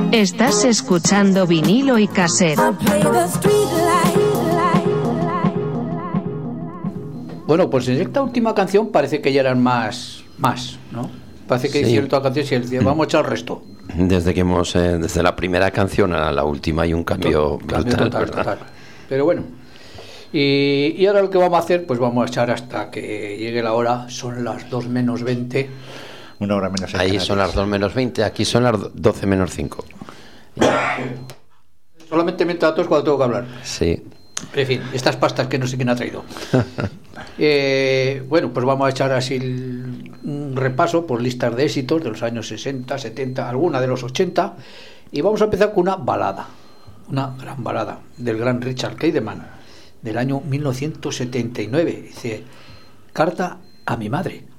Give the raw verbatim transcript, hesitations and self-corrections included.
Estás escuchando Vinilo y Cassette. Bueno, pues en esta última canción parece que ya eran más, más, ¿no? Parece que Sí. hicieron toda la canción y decían, vamos a echar el resto. Desde que hemos, eh, desde la primera canción a la última hay un cambio Cambio brutal, total, ¿verdad? total. Pero bueno. Y, y ahora lo que vamos a hacer, pues vamos a echar hasta que llegue la hora. Son las dos menos veinte. Una hora menos en Ahí Canarias. son las dos menos veinte, aquí son las doce menos cinco. Solamente me datos cuando tengo que hablar. Sí. En fin, estas pastas que no sé quién ha traído. eh, bueno, pues vamos a echar así el- un repaso por listas de éxitos de los años sesenta, setenta, alguna de los ochenta. Y vamos a empezar con una balada, una gran balada del gran Richard Clayderman del año mil novecientos setenta y nueve. Dice, Carta a mi madre.